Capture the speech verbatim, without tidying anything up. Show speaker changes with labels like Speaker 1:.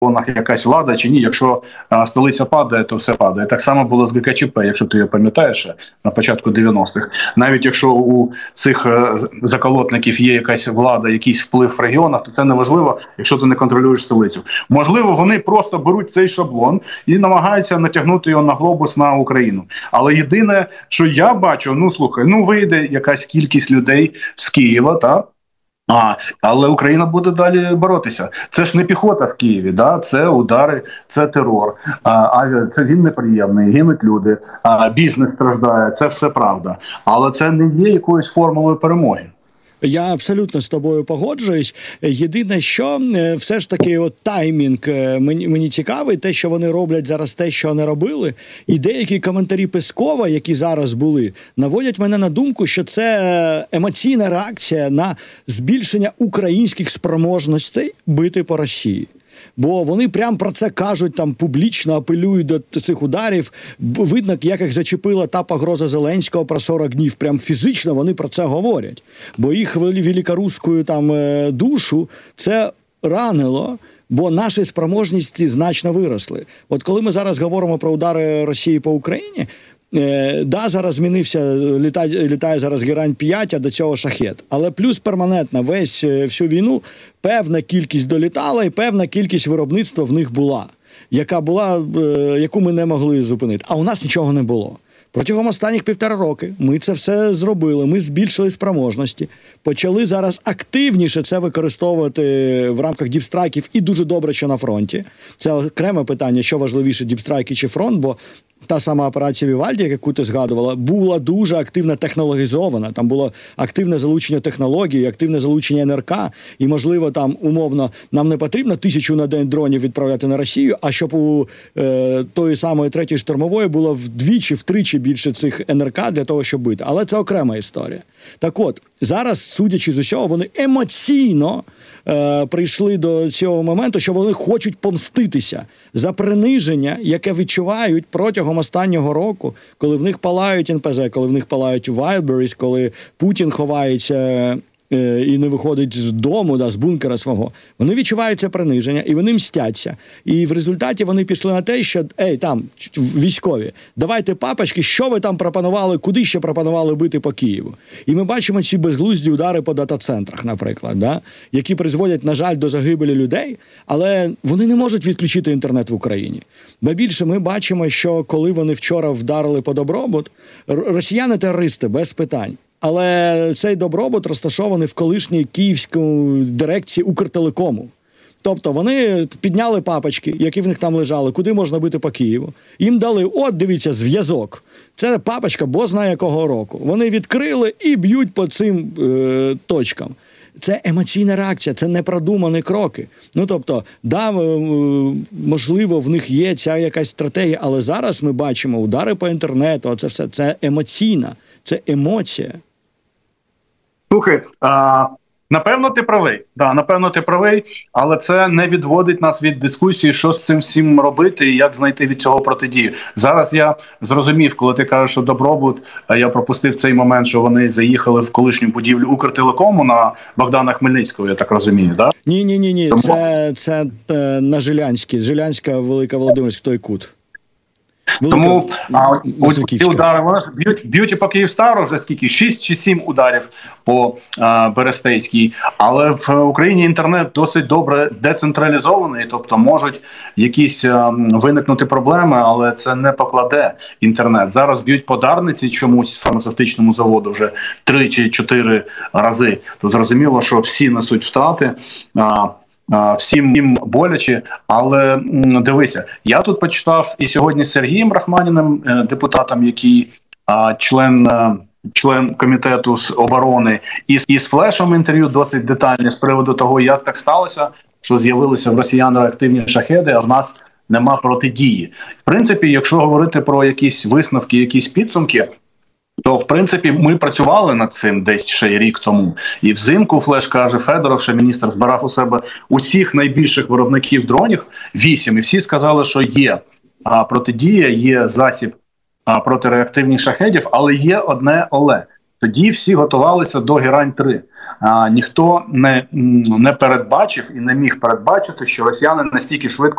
Speaker 1: якась влада чи ні. Якщо а, столиця падає, то все падає. Так само було з ГКЧП, якщо ти пам'ятаєш, на початку дев'яностих. Навіть якщо у цих а, заколотників є якась влада, якийсь вплив в регіонах, то це неважливо, якщо ти не контролюєш столицю. Можливо, вони просто беруть цей шаблон і намагаються натягнути його на глобус на Україну. Але єдине, що я бачу, ну слухай, ну вийде якась кількість людей з Києва, так? А, але Україна буде далі боротися. Це ж не піхота в Києві, да? Це удари, це терор, а, а це він неприємний, гинуть люди, а, бізнес страждає, це все правда. Але це не є якоюсь формулою перемоги.
Speaker 2: Я абсолютно з тобою погоджуюсь. Єдине, що все ж таки от таймінг мені, мені цікавий, те, що вони роблять зараз, те, що не робили. І деякі коментарі Пескова, які зараз були, наводять мене на думку, що це емоційна реакція на збільшення українських спроможностей бити по Росії. Бо вони прям про це кажуть, там публічно апелюють до цих ударів. Видно, як їх зачепила та погроза Зеленського про сорок днів. Прям фізично вони про це говорять. Бо їх великоруську там душу це ранило, бо наші спроможності значно виросли. От коли ми зараз говоримо про удари Росії по Україні, Е, да, зараз змінився, літає, літає зараз Герань п'ять, а до цього Шахет. Але плюс перманентно весь, всю війну певна кількість долітала і певна кількість виробництва в них була, яка була, е, яку ми не могли зупинити. А у нас нічого не було. Протягом останніх півтора роки ми це все зробили, ми збільшили спроможності, почали зараз активніше це використовувати в рамках діпстрайків і дуже добре, що на фронті. Це окреме питання, що важливіше, діпстрайки чи фронт, бо та сама операція Вівальді, яку ти згадувала, була дуже активно технологізована. Там було активне залучення технологій, активне залучення ен ер ка. І, можливо, там, умовно, нам не потрібно тисячу на день дронів відправляти на Росію, а щоб у е, тої самої третьої штурмової було вдвічі, втричі більше цих ен ер ка для того, щоб бити. Але це окрема історія. Так от, зараз, судячи з усього, вони емоційно е, прийшли до цього моменту, що вони хочуть помститися за приниження, яке відчувають протягом останнього року, коли в них палають ен пе зе, коли в них палають Wildberries, коли Путін ховається е, і не виходить з дому, да, з бункера свого. Вони відчувають це приниження і вони мстяться. І в результаті вони пішли на те, що, ей, там, військові, давайте папочки, що ви там пропонували, куди ще пропонували бити по Києву. І ми бачимо ці безглузді удари по дата-центрах, наприклад, да, які призводять, на жаль, до загибелі людей, але вони не можуть відключити інтернет в Україні. Ба більше ми бачимо, що коли вони вчора вдарили по Добробут, росіяни-терористи, без питань. Але цей Добробут розташований в колишній київській дирекції Укртелекому. Тобто вони підняли папочки, які в них там лежали, куди можна бити по Києву. Їм дали, от, дивіться, зв'язок. Це папочка, бо знає якого року. Вони відкрили і б'ють по цим е, точкам. Це емоційна реакція, це непродумані кроки. Ну, тобто, да, можливо, в них є ця якась стратегія, але зараз ми бачимо удари по інтернету, це все, це емоційна, це емоція.
Speaker 1: Слухай, а, напевно, ти правий. Да, напевно, ти правий, але це не відводить нас від дискусії, що з цим всім робити і як знайти від цього протидію. Зараз я зрозумів, коли ти кажеш, що Добробут, я пропустив цей момент, що вони заїхали в колишню будівлю Укртелекому на Богдана Хмельницького, я так розумію, да?
Speaker 2: Ні-ні-ні, ні. Тому... це, це е, на Жилянській, Жилянська, Велика Володимирська, той кут. Велика...
Speaker 1: Тому а, ці удари, вони ж б'ють, б'ють і по Київстару вже скільки? Шість чи сім ударів по а, Берестейській. Але в Україні інтернет досить добре децентралізований, тобто можуть якісь а, виникнути проблеми, але це не покладе інтернет. Зараз б'ють по Дарниці чомусь фармацевтичному заводу вже три чи чотири рази. То зрозуміло, що всі несуть втрати. А, Всім їм боляче, але м, дивися, я тут почитав і сьогодні з Сергієм Рахманіним, е, депутатом, який а, член, е, член комітету з оборони, і, і з Флешом інтерв'ю досить детальне з приводу того, як так сталося, що з'явилися в росіян реактивні шахеди, а в нас нема протидії. В принципі, якщо говорити про якісь висновки, якісь підсумки, то, в принципі, ми працювали над цим десь ще й рік тому. І взимку, Флеш каже, Федоров, що міністр, збирав у себе усіх найбільших виробників дронів, вісім, і всі сказали, що є а, протидія, є засіб а, проти реактивних шахедів, але є одне але. Тоді всі готувалися до Герань три. А, ніхто не, не передбачив і не міг передбачити, що росіяни настільки швидко